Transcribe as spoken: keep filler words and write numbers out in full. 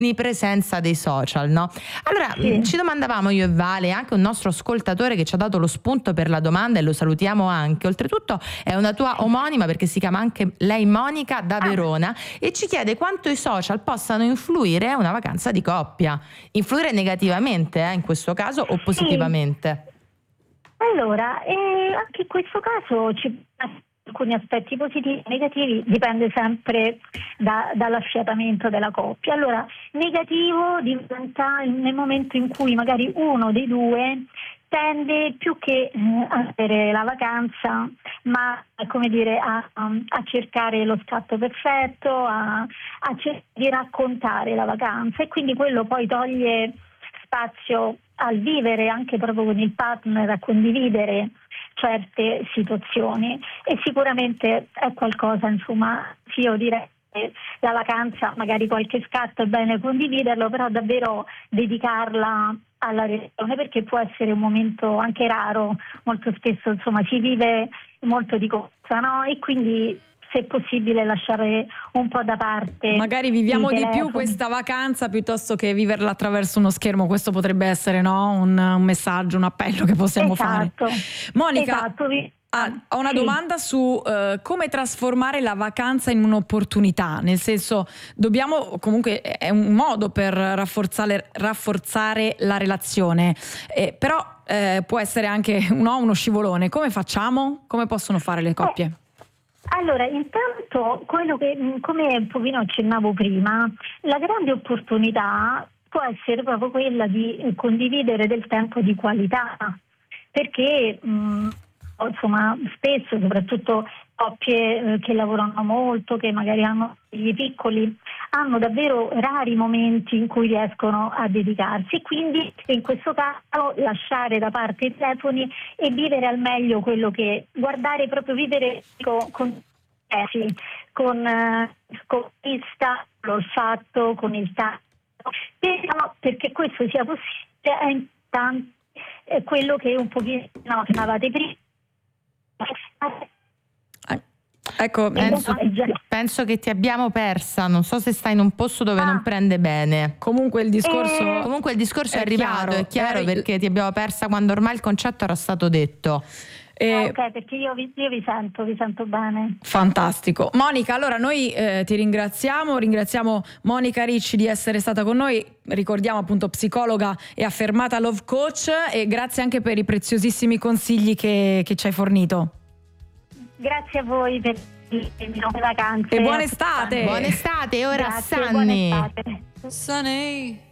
presenza dei social, no? Allora Sì. ci domandavamo io e Vale, anche un nostro ascoltatore che ci ha dato lo spunto per la domanda e lo salutiamo anche, oltretutto è una tua omonima perché si chiama anche lei Monica da Verona e ci chiede quanto i social possano influire a una vacanza di coppia, influire negativamente eh, in questo caso o positivamente? Allora, eh, anche in questo caso ci alcuni aspetti positivi e negativi, dipende sempre da, dall'affiatamento della coppia. Allora, negativo diventa nel momento in cui magari uno dei due tende più che eh, a avere la vacanza, ma come dire a, a cercare lo scatto perfetto, a, a cercare di raccontare la vacanza, e quindi quello poi toglie spazio al vivere anche proprio con il partner, a condividere certe situazioni, e sicuramente è qualcosa, insomma, sì, io direi che la vacanza, magari qualche scatto è bene condividerlo, però davvero dedicarla alla relazione, perché può essere un momento anche raro, molto spesso insomma si vive molto di corsa, no? E quindi se possibile lasciare un po' da parte. Magari viviamo i di più telefoni. questa vacanza piuttosto che viverla attraverso uno schermo. Questo potrebbe essere, no? un, un messaggio, un appello che possiamo Esatto. fare. Monica, Esatto. ah, ho una Sì. domanda su uh, come trasformare la vacanza in un'opportunità, nel senso, dobbiamo, comunque è un modo per rafforzare, rafforzare la relazione, eh, però eh, può essere anche no, uno scivolone. Come facciamo? Come possono fare le coppie? Allora, intanto, quello che, come un pochino accennavo prima, la grande opportunità può essere proprio quella di condividere del tempo di qualità, perché mh, insomma spesso, soprattutto coppie eh, che lavorano molto, che magari hanno figli piccoli, hanno davvero rari momenti in cui riescono a dedicarsi, quindi in questo caso lasciare da parte i telefoni e vivere al meglio quello che guardare, proprio vivere con, con, eh, sì, con, eh, con vista, l'olfatto, con il tatto, però perché questo sia possibile è importante eh, quello che un pochino accennavate prima. Ecco, Penso, penso che ti abbiamo persa, non so se stai in un posto dove Ah. non prende bene. comunque il discorso Eh, Comunque il discorso è, è arrivato, chiaro, è chiaro, eh, perché ti abbiamo persa quando ormai il concetto era stato detto. eh, ok, perché io vi, io vi sento, vi sento bene. fantastico. Monica, allora noi eh, ti ringraziamo, ringraziamo Monica Ricci di essere stata con noi, ricordiamo appunto psicologa e affermata love coach, e grazie anche per i preziosissimi consigli che, che ci hai fornito. Grazie a voi per le nuove vacanze. E buona estate! Buona estate, ora Grazie, Sunny. buona estate. Sunny.